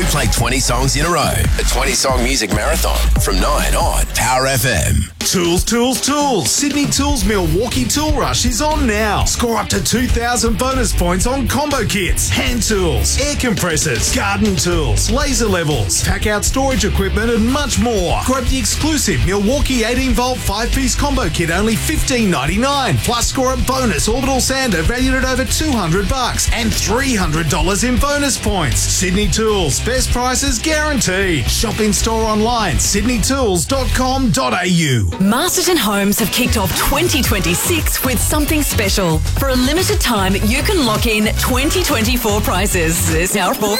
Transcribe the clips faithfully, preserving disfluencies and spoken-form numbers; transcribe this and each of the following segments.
We play twenty songs in a row. A twenty-song music marathon from nine on Power F M. Tools, tools, tools. Sydney Tools Milwaukee Tool Rush is on now. Score up to two thousand bonus points on combo kits, hand tools, air compressors, garden tools, laser levels, pack-out storage equipment and much more. Grab the exclusive Milwaukee eighteen volt five-piece combo kit, only fifteen ninety-nine. Plus score a bonus orbital sander valued at over two hundred bucks and three hundred dollars in bonus points. Sydney Tools, best prices guaranteed. Shop in store online, sydney tools dot com dot a u. Masterton Homes have kicked off twenty twenty-six with something special. For a limited time, you can lock in twenty twenty-four prices. There's now four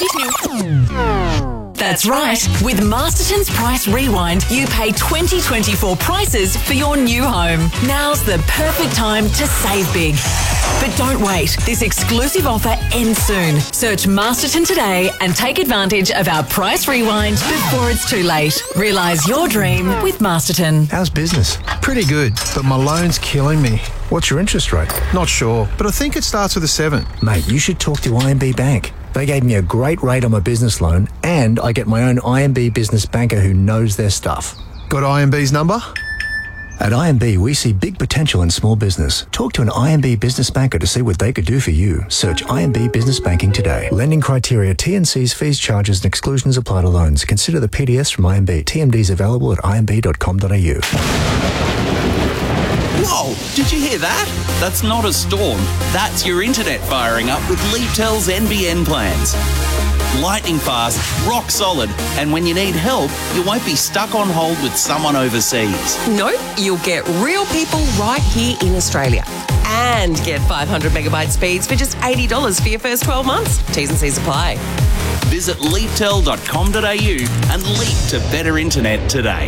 That's right. With Masterton's Price Rewind, you pay twenty twenty-four prices for your new home. Now's the perfect time to save big. But don't wait. This exclusive offer ends soon. Search Masterton today and take advantage of our Price Rewind before it's too late. Realise your dream with Masterton. How's business? Pretty good, but my loan's killing me. What's your interest rate? Not sure, but I think it starts with a seven. Mate, you should talk to I M B Bank. They gave me a great rate on my business loan, and I get my own I M B business banker who knows their stuff. Got I M B's number? At I M B, we see big potential in small business. Talk to an I M B business banker to see what they could do for you. Search I M B Business Banking today. Lending criteria, T and C's, fees, charges and exclusions apply to loans. Consider the P D S from I M B. T M Ds available at i m b dot com dot a u. Whoa, did you hear that? That's not a storm. That's your internet firing up with Leaptel's N B N plans. Lightning fast, rock solid, and when you need help, you won't be stuck on hold with someone overseas. Nope, you'll get real people right here in Australia. And get five hundred megabyte speeds for just eighty dollars for your first twelve months. T's and C's apply. Visit leaptel dot com dot a u and leap to better internet today.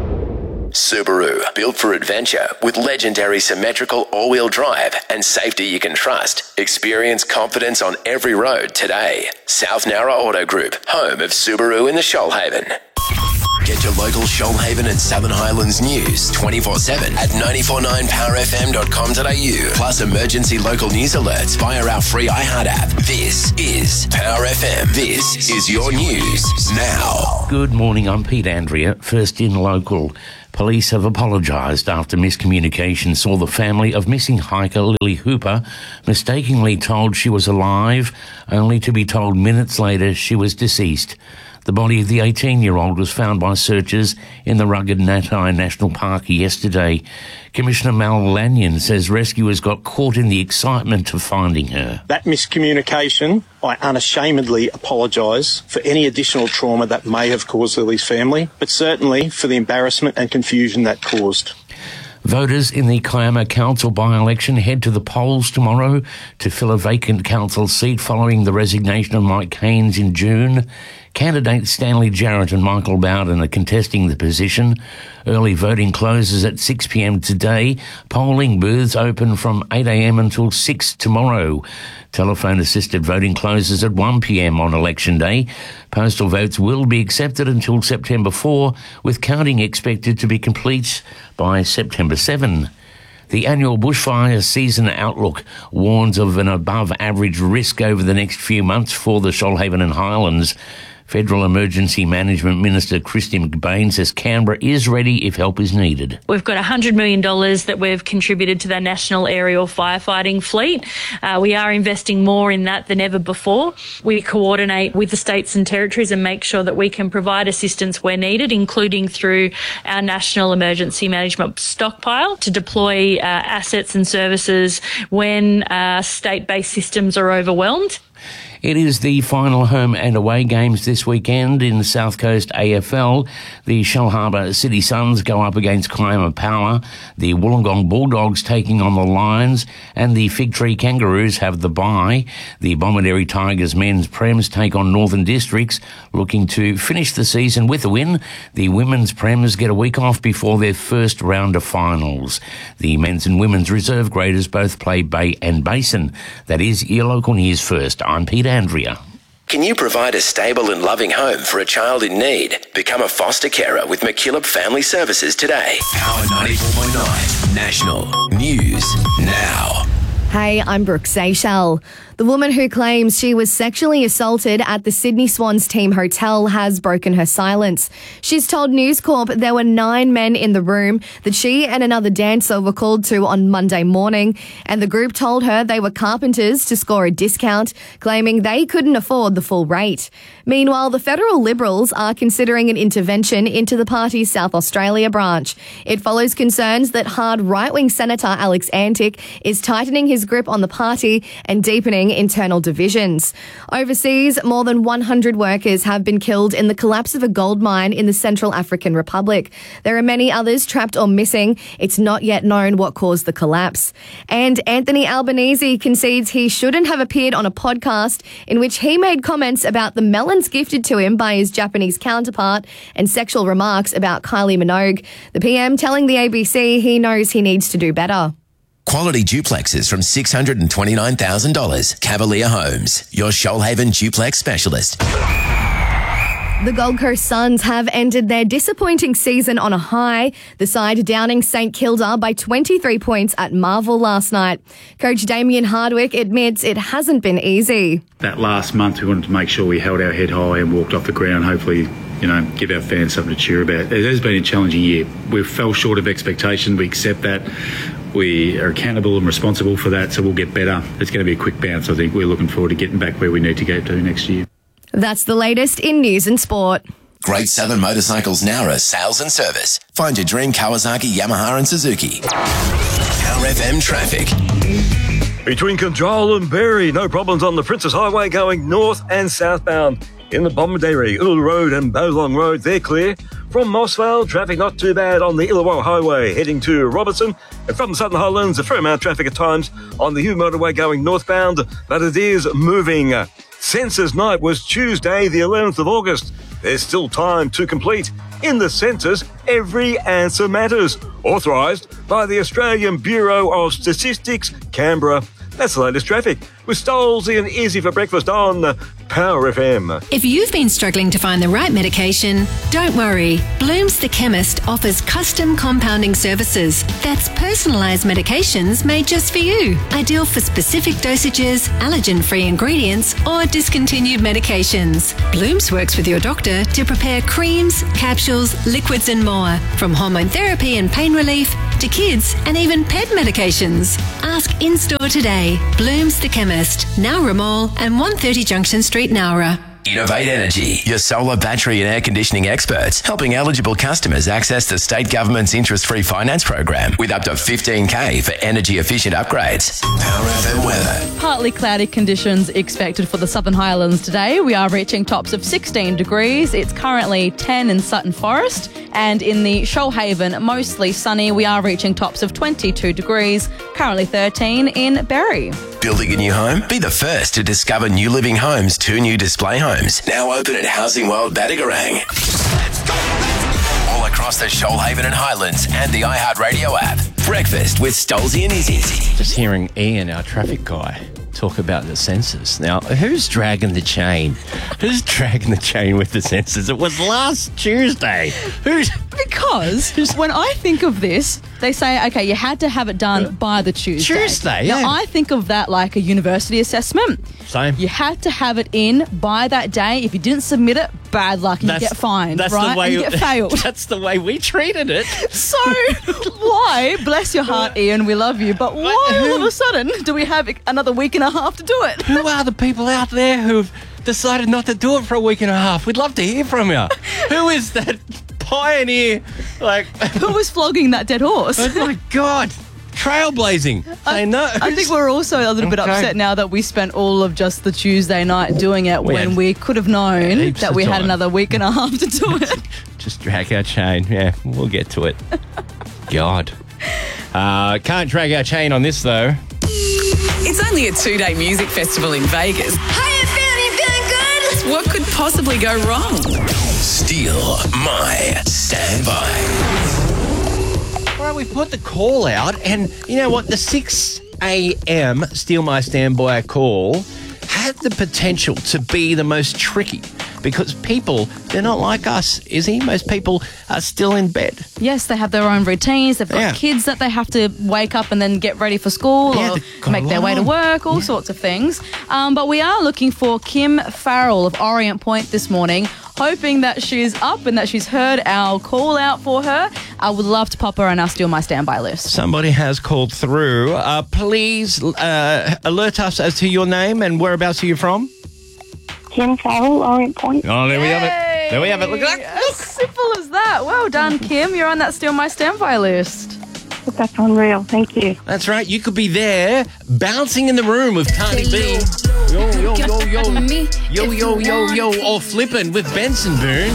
Subaru, built for adventure with legendary symmetrical all-wheel drive and safety you can trust. Experience confidence on every road today. South Nowra Auto Group, home of Subaru in the Shoalhaven. Get your local Shoalhaven and Southern Highlands news twenty-four seven at nine four nine power f m dot com dot a u. Plus emergency local news alerts via our free iHeart app. This is Power F M. This is your news now. Good morning, I'm Pete Andrea, first in local. Police have apologised after miscommunication saw the family of missing hiker Lily Hooper mistakenly told she was alive, only to be told minutes later she was deceased. The body of the eighteen-year-old was found by searchers in the rugged Natai National Park yesterday. Commissioner Mal Lanyon says rescuers got caught in the excitement of finding her. That miscommunication, I unashamedly apologise for any additional trauma that may have caused Lily's family, but certainly for the embarrassment and confusion that caused. Voters in the Kiama Council by-election head to the polls tomorrow to fill a vacant council seat following the resignation of Mike Haynes in June. Candidates Stanley Jarrett and Michael Bowden are contesting the position. Early voting closes at six p m today. Polling booths open from eight a m until six tomorrow. Telephone-assisted voting closes at one p m on election day. Postal votes will be accepted until September fourth, with counting expected to be complete by September seventh. The annual bushfire season outlook warns of an above-average risk over the next few months for the Shoalhaven and Highlands. Federal Emergency Management Minister Christy McBain says Canberra is ready if help is needed. We've got one hundred million dollars that we've contributed to the National Aerial Firefighting Fleet. Uh, we are investing more in that than ever before. We coordinate with the states and territories and make sure that we can provide assistance where needed, including through our National Emergency Management Stockpile to deploy uh, assets and services when uh, state-based systems are overwhelmed. It is the final home and away games this weekend in the South Coast A F L. The Shellharbour City Suns go up against Kiama Power. The Wollongong Bulldogs taking on the Lions, and the Fig Tree Kangaroos have the bye. The Bomaderry Tigers men's Prems take on Northern Districts, looking to finish the season with a win. The women's Prems get a week off before their first round of finals. The men's and women's reserve graders both play Bay and Basin. That is your local news first. I'm Peter Andrea. Can you provide a stable and loving home for a child in need? Become a foster carer with McKillop Family Services today. Power ninety-four point nine National News Now. Hey, I'm Brooke Seychelles. The woman who claims she was sexually assaulted at the Sydney Swans team hotel has broken her silence. She's told News Corp there were nine men in the room that she and another dancer were called to on Monday morning, and the group told her they were carpenters to score a discount, claiming they couldn't afford the full rate. Meanwhile, the federal Liberals are considering an intervention into the party's South Australia branch. It follows concerns that hard right-wing Senator Alex Antic is tightening his grip on the party and deepening internal divisions. Overseas, more than one hundred workers have been killed in the collapse of a gold mine in the Central African Republic. There are many others trapped or missing. It's not yet known what caused the collapse. And Anthony Albanese concedes he shouldn't have appeared on a podcast in which he made comments about the melons gifted to him by his Japanese counterpart and sexual remarks about Kylie Minogue. The P M telling the A B C he knows he needs to do better. Quality duplexes from six hundred twenty-nine thousand dollars. Cavalier Homes, your Shoalhaven duplex specialist. The Gold Coast Suns have ended their disappointing season on a high, the side downing St Kilda by twenty-three points at Marvel last night. Coach Damien Hardwick admits it hasn't been easy. That last month we wanted to make sure we held our head high and walked off the ground, hopefully, you know, give our fans something to cheer about. It has been a challenging year. We fell short of expectation. We accept that. We are accountable and responsible for that, so we'll get better. It's going to be a quick bounce, I think. We're looking forward to getting back where we need to get to next year. That's the latest in news and sport. Great Southern Motorcycles Nowra sales and service. Find your dream Kawasaki, Yamaha and Suzuki. Power F M traffic. Between Control and Berry, no problems on the Princess Highway going north and southbound. In the Bomaderry, Ulu Road and Bowlong Road, they're clear. From Mossvale, traffic not too bad on the Illawarra Highway heading to Robertson. And from the Southern Highlands, a fair amount of traffic at times on the Hugh Motorway going northbound, but it is moving. Census night was Tuesday, the eleventh of August. There's still time to complete. In the census, every answer matters. Authorised by the Australian Bureau of Statistics, Canberra. That's the latest traffic with Stolzy and Izzy for breakfast on Power F M. If you've been struggling to find the right medication, don't worry. Bloom's the Chemist offers custom compounding services. That's personalised medications made just for you. Ideal for specific dosages, allergen-free ingredients or discontinued medications. Bloom's works with your doctor to prepare creams, capsules, liquids and more. From hormone therapy and pain relief to kids and even pet medications. Ask in-store today. Bloom's the Chemist, Nowra Mall and one thirty Junction Street, Nowra. Innovate Energy, your solar, battery and air conditioning experts, helping eligible customers access the state government's interest-free finance program with up to fifteen K for energy-efficient upgrades. Power F M weather. Partly cloudy conditions expected for the Southern Highlands today. We are reaching tops of sixteen degrees. It's currently ten in Sutton Forest, and in the Shoalhaven, mostly sunny. We are reaching tops of twenty-two degrees, currently thirteen in Berry. Building a new home? Be the first to discover New Living Homes' two new display homes. Now open at Housing World Battigarang. Let's go! All across the Shoalhaven and Highlands and the iHeartRadio app. Breakfast with Stolzy and Izzy. Just hearing Ian, our traffic guy, talk about the census. Now, who's dragging the chain? Who's dragging the chain with the census? It was last Tuesday. Who's... Because when I think of this, they say, okay, you had to have it done by the Tuesday. Tuesday, now, yeah. I think of that like a university assessment. Same. You had to have it in by that day. If you didn't submit it, bad luck, and That's- you get fined, that's right? the way and you get failed. That's the way we treated it. So why, bless your heart, Ian, we love you, but why all of a sudden do we have another week and a half to do it? Who are the people out there who've decided not to do it for a week and a half? We'd love to hear from you. Who is that pioneer? Like, who was flogging that dead horse? Oh my God. Trailblazing. I know. I think we're also a little bit Okay. upset now that we spent all of just the Tuesday night doing it We when had we could have known heaps that of we had time. another week and a half to do it. Just drag our chain. Yeah, we'll get to it. God. Uh, can't drag our chain on this, though. It's only a two-day music festival in Vegas. How you feeling? You feeling good? What could possibly go wrong? Steal my standby. All right, we've put the call out, and you know what? The six a.m. Steal My Standby call had the potential to be the most tricky, because people, they're not like us, is he? Most people are still in bed. Yes, they have their own routines. They've got Yeah. kids that they have to wake up and then get ready for school Yeah, or they've got make a their lot way to on. work, all sorts of things. Um, but we are looking for Kim Farrell of Orient Point this morning, hoping that she's up and that she's heard our call out for her. I would love to pop her on our Steal My Standby list. Somebody has called through. Uh, please uh, alert us as to your name and whereabouts are you from? Kim Farrell, Orient Point. Oh, there we have it. There we have it. Look at that. As simple as that. Well done, Kim. You're on that Steal My Standby list. That's unreal. Thank you. That's right. You could be there bouncing in the room with Cardi B. Yo, yo, yo, yo. Yo, yo, yo, yo. Or flipping with Benson Boone.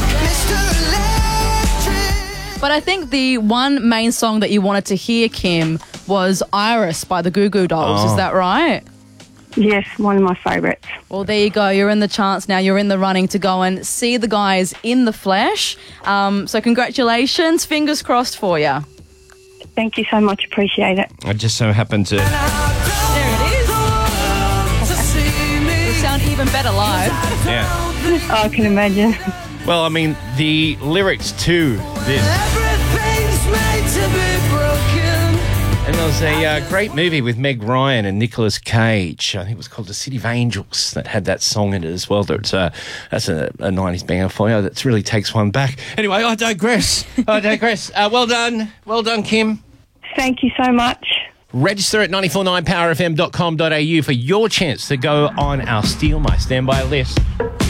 But I think the one main song that you wanted to hear, Kim, was Iris by the Goo Goo Dolls. Oh. Is that right? Yes, one of my favourites. Well, there you go. You're in the chance now. You're in the running to go and see the guys in the flesh. Um, so congratulations. Fingers crossed for you. Thank you so much. Appreciate it. I just so happened to... There it is. It'll sound even better live. Yeah. Oh, I can imagine. Well, I mean, the lyrics to this... And there was a uh, great movie with Meg Ryan and Nicolas Cage. I think it was called The City of Angels that had that song in it as well. That's, uh, that's a, a nineties banger for you. That really takes one back. Anyway, I digress. I digress. Uh, well done. Well done, Kim. Thank you so much. Register at nine four nine power f m dot com dot a u for your chance to go on our Steal My Standby list.